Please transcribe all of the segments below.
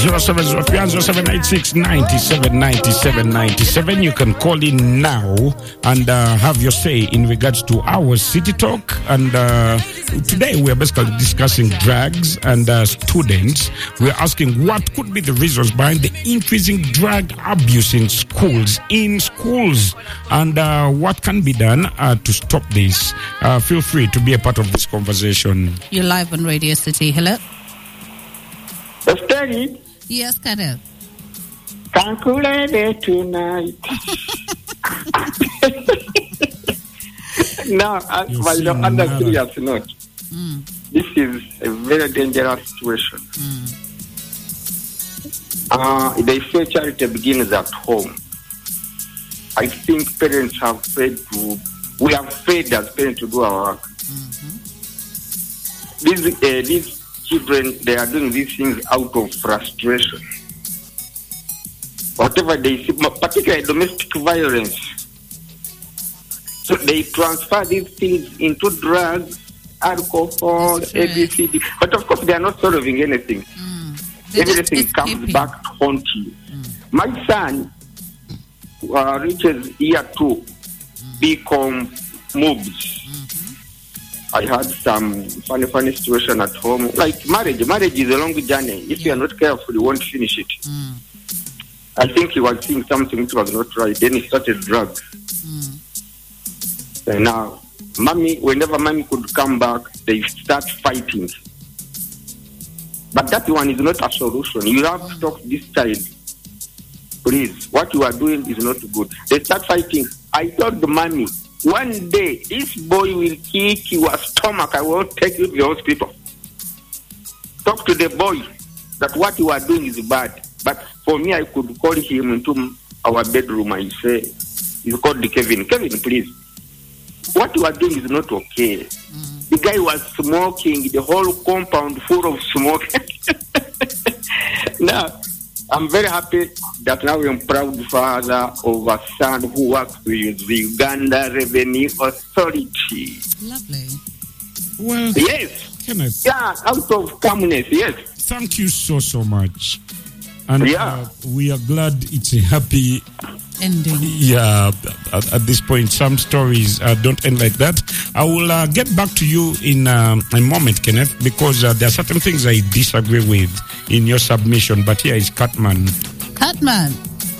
0796979797. You can call in now and have your say in regards to our City Talk. And today we are basically discussing drugs and students. We're asking what could be the reasons behind the increasing drug abuse in schools, and what can be done to stop this. Feel free to be a part of this conversation. You're live on Radio City. Hello. Steady. Yes, Kenneth. Calculate tonight. No, but on the serious note, this is a very dangerous situation. They say charity begins at home. I think parents have we have failed as parents to do our work. These children, they are doing these things out of frustration. Whatever they see, particularly domestic violence. So they transfer these things into drugs, alcohol, ABCD. But of course, they are not solving anything. Everything comes back to haunt you. My son reaches year 2, become moves. I had some funny situation at home. Like marriage is a long journey. If you are not careful, you won't finish it. I think he was seeing something which was not right. Then he started drugs. And now, whenever mommy could come back, they start fighting. But that one is not a solution. You have to talk to this child. Please, what you are doing is not good. They start fighting. I told the mommy, one day, this boy will kick your stomach. I will take you to the hospital. Talk to the boy that what you are doing is bad. But for me, I could call him into our bedroom and say, he's called Kevin. Kevin, please. What you are doing is not okay. The guy was smoking, the whole compound full of smoke. Now, I'm very happy that now I'm proud father of a son who works with the Uganda Revenue Authority. Lovely. Well, yes. Kenneth. Yeah, out of calmness, yes. Thank you so much. And we are glad it's a happy ending. Yeah, at this point, some stories don't end like that. I will get back to you in a moment, Kenneth, because there are certain things I disagree with in your submission. But here is Catman. Catman.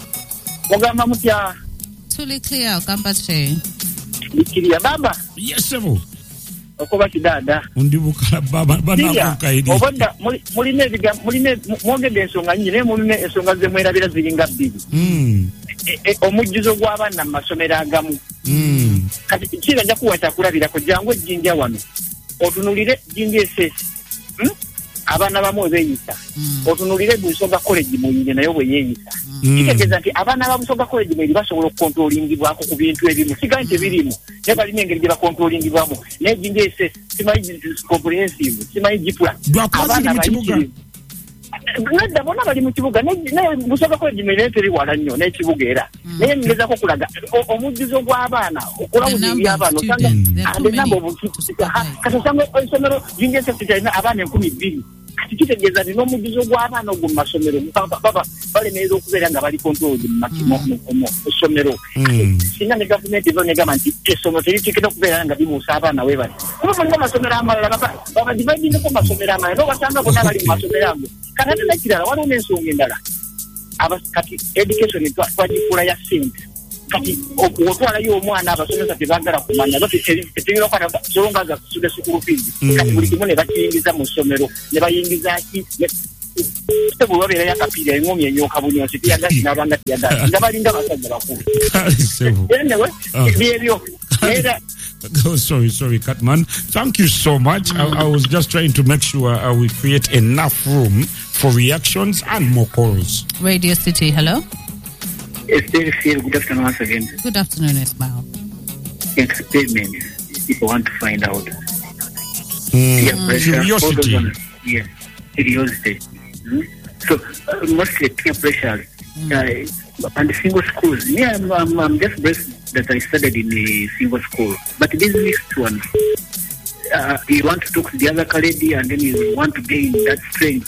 Tuli clear, Kampache. Baba. Yes, sir. Okuba kidada undibukala baba bana kukaidi obonda muline mwongedde ensonga nyine muline ensonga ze mwerabira ziringa bbiri omujjuzo gw'abaana mu masomero agamu kati kira nja kuwata kulabirako jangu ejjinja wano otunulire jinja esesi abaana bamu beeyisa otunulire Busoga College muyinge nayo bwe yeeyisa kitegeeza nti abaana ba Busoga College mwe basobola okukontrolingibwako ku bintu ebimu siga nti birimu ne balina engeri gye bakontrolingibwamu n'ejjinja esesi simanyi comprehensive simanyi jipula abaana bayitirivu nedda bonna bali mu kibuga naye Busoga College mwe teri wala nnyo n'ekibuga era naye ngezaako kulaga omujjuzo gw'abaana okulawuzinga abaana osanga enamba kati osanga esomero jinja esesi kyalina abaana 2,000 kati kitegeeza nti n'omujjuzo gw'abaana ogwo mu masomero baba balemerera okubeera nga bali controlled mu essomero singa ne gavumenti eva negamba nti essomero teriteekeddwa okubeera nga bibuusa abaana we bali kuba mulimu amasomero amalala babadivaidingeko mu masomero amalala n'obasanga bonna bali mu masomero ago kati ate nekirala waliwo n'ensonga endala kati education twagifuula ya sente kati otwalayo omwana abasomesa tebaagala kumanya tetegeera solonga za kusula sukulu fees kati buli kimu ne bakiyingiza mu ssomero ne bayingiza ki bwe babeerayo akapiira engomyi enyooka bunyonsi tiyagasi n'abanga tiyagasi nga balinga abasajja bakulu anyway byebyo era sorry, Catman. Thank you so much. I was just trying to make sure we create enough room for reactions and more calls. Radio City, hello. Good afternoon once again. Good afternoon, Ismail. Entertainment. People want to find out. Peer pressure. Curiosity. Yes, curiosity. So, mostly peer pressure. And single schools. Yeah, I'm just blessed that I studied in a single school. But this next one, you want to talk to the other lady and then you want to gain that strength.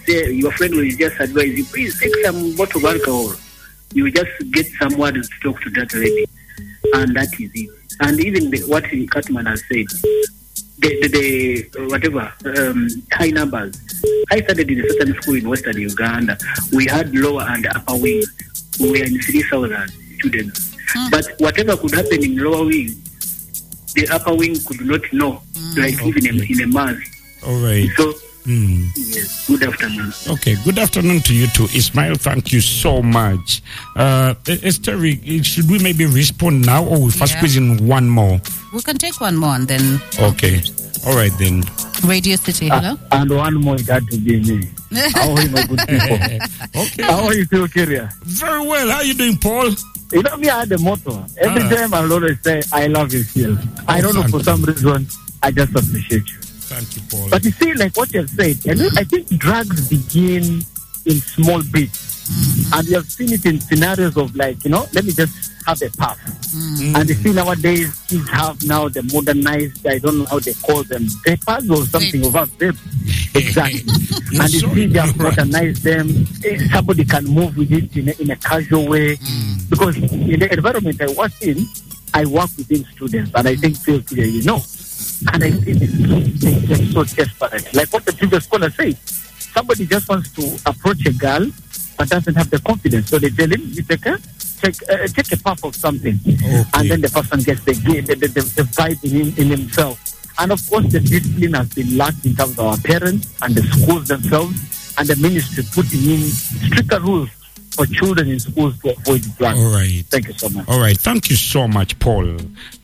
say your friend will just advise you, please take some bottle of alcohol. You just get someone to talk to that lady, and that is it. And even what Catman has said, the high numbers. I studied in a certain school in Western Uganda. We had lower and upper wing. We were in 3,000 students. But whatever could happen in lower wing, the upper wing could not know, even in a month. All right. So, yes, good afternoon. Okay, good afternoon to you too, Ismail. Thank you so much. Esther, should we maybe respond now, or we first squeeze in one more? We can take one more and then. Okay. All right then. Radio City, hello. And one more got to be me. How are you, my good people? Okay. How are you feel, Kyria? Very well. How are you doing, Paul? You know, me, I had the motto. Every time I'll always say, I love you still. I don't know, for some reason, I just appreciate you. Thank you, Paul. But you see, like what you've said, and I think drugs begin in small bits. And you have seen it in scenarios of like, let me just have a puff. And you see nowadays, kids have now the modernized, I don't know how they call them, papers or something of vape. Exactly. And you see they have modernized them. Somebody can move with it in a casual way. Because in the environment I work in, I work within students. And I think feel clear, And I see they get so desperate. Like what the previous caller said, somebody just wants to approach a girl but doesn't have the confidence. So they tell him, you take a puff of something. Okay. And then the person gets the vibe in himself. And of course, the discipline has been lacked in terms of our parents and the schools themselves and the ministry putting in stricter rules for children in schools to avoid drugs. All right. Thank you so much. All right. Thank you so much, Paul.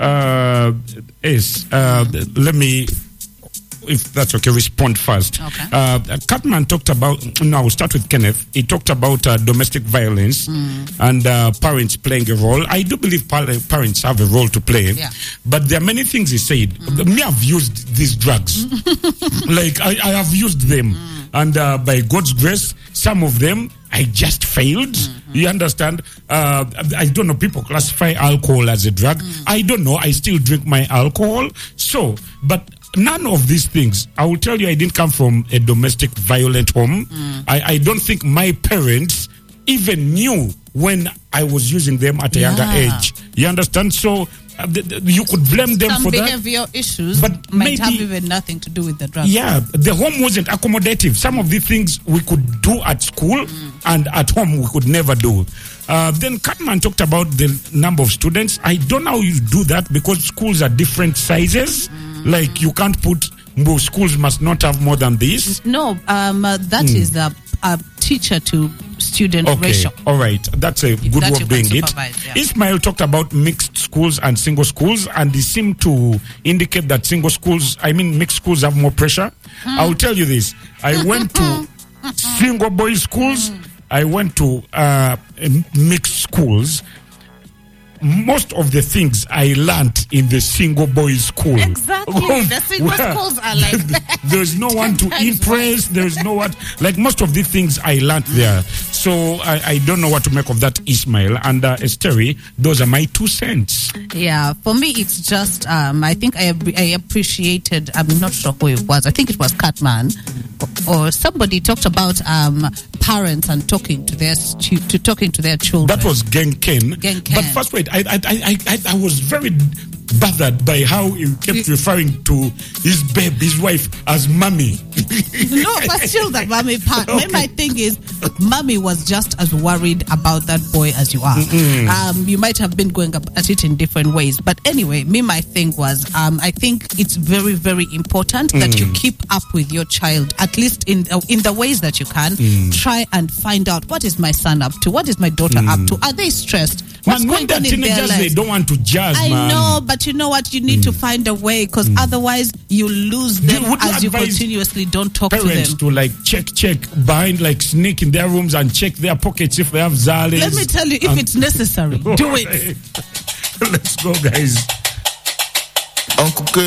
Let me, if that's okay, respond first. Okay. Catman talked about, I'll start with Kenneth. He talked about domestic violence and parents playing a role. I do believe parents have a role to play. Yeah. But there are many things he said. Me, I've used these drugs. Like, I have used them. And by God's grace, some of them, I just failed. You understand? I don't know, people classify alcohol as a drug. I don't know. I still drink my alcohol. So, but none of these things, I will tell you, I didn't come from a domestic violent home. I don't think my parents even knew when I was using them at a younger age. You understand? So you could blame them some for that. Some behavioral issues but might have even nothing to do with the drugs. Yeah, the home wasn't accommodative. Some of the things we could do at school and at home we could never do. Then Catman talked about the number of students. I don't know how you do that because schools are different sizes. Like you can't put, schools must not have more than this. No, that is the teacher to student ratio. All right, that's a good way of doing it. Yeah. Ismail talked about mixed schools and single schools, and he seemed to indicate that mixed schools have more pressure. I'll tell you this. I went to single boys schools. I went to mixed schools. Most of the things I learned in the single boys school. Exactly. The single schools are like that. There's no one to impress. There's no one. Like most of the things I learned there. So I don't know what to make of that, Ismail. And Esteri, those are my 2 cents. Yeah, for me, it's just, I think I appreciated, I'm not sure who it was. I think it was Catman or somebody talked about parents and talking to their children. That was Gen Ken. But first, wait, I was very bothered by how he kept referring to his babe, his wife, as mommy. No, but still the mommy part. Okay. My thing is, mommy was just as worried about that boy as you are. You might have been going at it in different ways. But anyway, my thing was, I think it's very, very important that you keep up with your child, at least in the ways that you can. Try and find out, what is my son up to? What is my daughter up to? Are they stressed? What's going on in their lives? They don't want to judge, I know, but you know what? You need to find a way, because otherwise you lose them as you continuously don't talk to them. Parents to like check behind, like sneak in their rooms and check their pockets if they have Zales. Let me tell you, if it's necessary, do it. Let's go, guys. Uncle Good.